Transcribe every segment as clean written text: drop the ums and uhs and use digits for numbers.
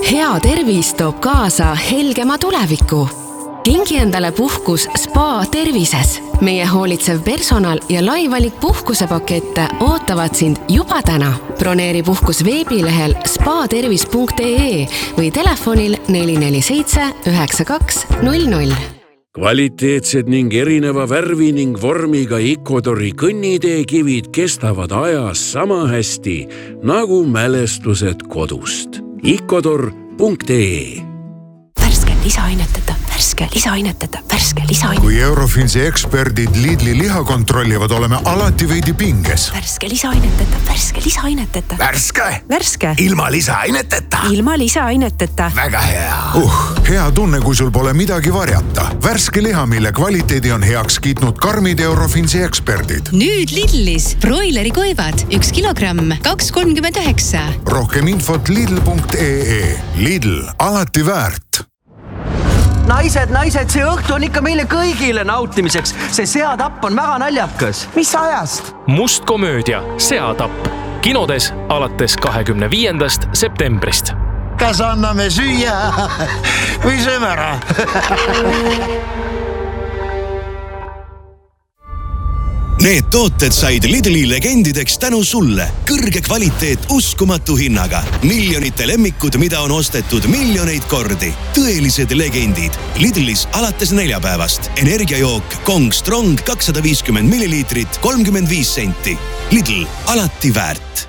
Hea tervis toob kaasa helgema tuleviku. Kingi endale puhkus Spa tervises. Meie hoolitsev personal ja laivalik puhkusepakette ootavad sind juba täna. Broneeri puhkus veebilehel spatervis.ee või telefonil 447 9200. Kvaliteetsed ning erineva värvi ning vormiga Ecuadori kõnniteekivid kestavad ajas sama hästi nagu mälestused kodust. Ecuador.ee Värske lisaaineteta. Kui Eurofinsi eksperdid Lidli liha kontrollivad, oleme alati veidi pinges. Värske lisaaineteta. Värske. Ilma lisaaineteta. Väga hea. Hea tunne, kui sul pole midagi varjata. Värske liha, mille kvaliteedi on heaks kiitnud karmid Eurofinsi eksperdid. Nüüd Lidlis broileri koivad 1 kilogramm 2,39. Rohkem infot lidl.ee. Lidl, alati väärt. Naised, see õhtu on ikka meile kõigile nautimiseks. See seatapp on väga naljakas. Mis ajast? Must komöödia Seatapp. Kinodes alates 25. septembrist. Kas anname süüa või sööme ära? Need tooted said Lidli legendideks tänu sulle. Kõrge kvaliteet uskumatu hinnaga. Miljonite lemmikud, mida on ostetud miljoneid kordi. Tõelised legendid. Lidlis alates neljapäevast. Energiajook Kong Strong 250 milliliitrit 35 senti. Lidl, alati väärt.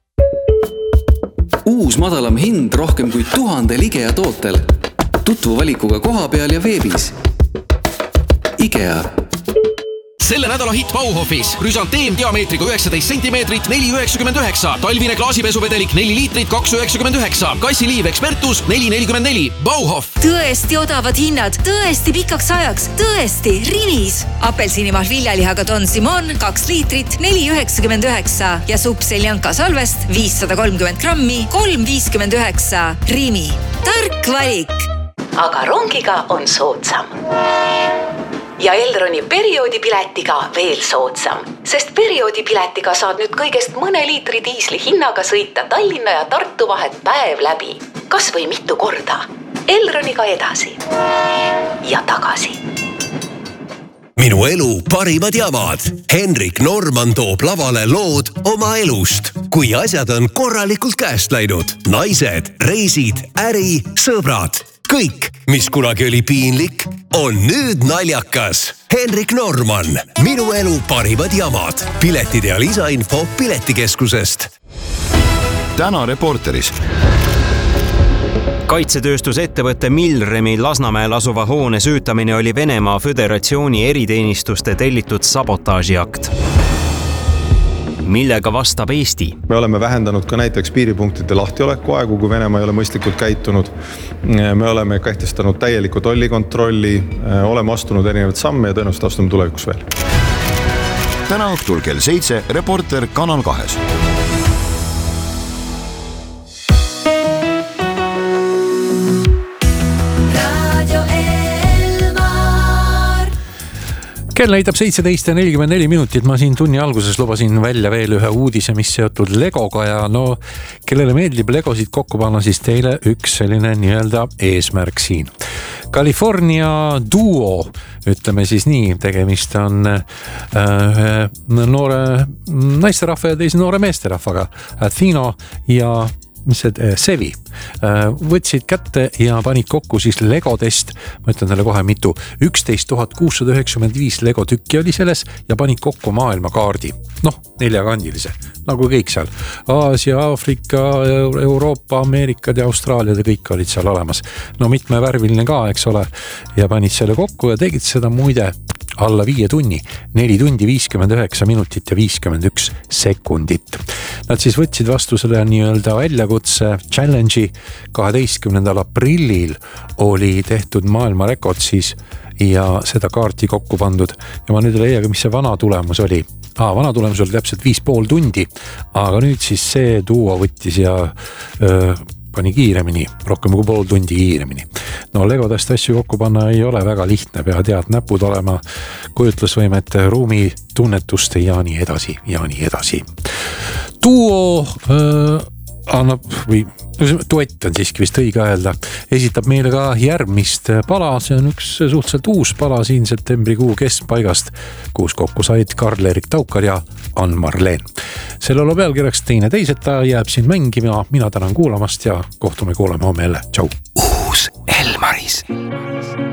Uus madalam hind rohkem kui 1000 IKEA tootel. Tutvu valikuga koha peal ja veebis. IKEA. Selle nädala hitt Bauhofis. Rüsanteem diameetriga 19 cm, 4,99. Talvine klaasipesuvedelik 4 liitrit, 2,99. Kassiliiv Expertus 4,44. Bauhof. Tõesti odavad hinnad, tõesti pikaks ajaks, tõesti Rimis. Apelsinimahl viljalihaga Don Simon 2 liitrit, 4,99. Ja supp Seljanka salvest 530 grammi, 3,59. Rimi. Tark valik. Aga rongiga on soodsam. Ja Elroni perioodipiletiga veel soodsam, sest perioodipiletiga saad nüüd kõigest mõne liitri diisli hinnaga sõita Tallinna ja Tartu vahet päev läbi. Kas või mitu korda. Elroniga edasi ja tagasi. Minu elu parimad jamad. Henrik Norman toob lavale lood oma elust. Kui asjad on korralikult käest läinud. Naised, reisid, äri, sõbrad. Kõik, mis kunagi oli piinlik, on nüüd naljakas. Henrik Norman, minu elu parimad jamad. Piletid ja lisainfo Piletikeskusest. Täna Reporteris. Kaitsetööstusettevõtte Milremi Lasnamäel asuva hoone süütamine oli Venemaa Föderatsiooni eriteenistuste tellitud sabotaažiakt. Millega vastab Eesti? Me oleme vähendanud ka näiteks piiripunktide lahtioleku aegu, kui Venemaa ei ole mõistlikult käitunud. Me oleme kehtestanud täieliku tollikontrolli, oleme astunud erinevad samme ja tõenäoliselt astume tulevikus veel. Täna õhtul kell 7 Reporter Kanal 2. Kell näitab 17:44 minutit. Ma siin tunni alguses lubasin välja veel ühe uudise, mis seotud Legoga ja kellele meeldib Legosid kokku panna, siis teile üks selline nii-öelda eesmärk siin. California duo, ütleme siis nii, tegemist on noore naisterahva ja teise noore meesterahvaga, Athena ja Sevi võtsid kätte ja panid kokku siis Legodest, ma ütlen teile kohe mitu, 11 695 Lego tükki oli selles ja panid kokku maailmakaardi, 4-kandilise, nagu kõik seal, Aasia, Aafrika, Euroopa, Ameerikad ja Austraaliad ja kõik olid seal olemas, mitmevärviline ka, eks ole, ja panid selle kokku ja tegid seda muide alla 5 tunni, 4 tundi 59 minutit ja 51 sekundit. Nad siis võtsid vastu selle nii-öelda väljakutse challenge'i 12. aprillil oli tehtud maailmarekord siis ja seda kaarti kokku pandud ja ma nüüd ei leiagi, mis see vana tulemus oli. Vana tulemus oli täpselt 5,5 tundi, aga nüüd siis see duo võttis ja pani kiiremini, rohkem kui pool tundi kiiremini. Legodest asju kokku panna ei ole väga lihtne, pead head näpud olema, kujutlusvõimet, ruumi tunnetust ja nii edasi ja nii edasi. Duo annab või duett on siiski vist õige öelda, esitab meile ka järgmist pala, see on üks suhteliselt uus pala siin septembrikuu keskpaigast, kus kokku said Karl-Erik Taukar ja Ann-Marleen. Selle loo pealkirjaks Teine teiseta jääb siin mängima, mina tänan kuulamast ja kohtume kuuleme homme jälle, tšau! Uus Elmaris.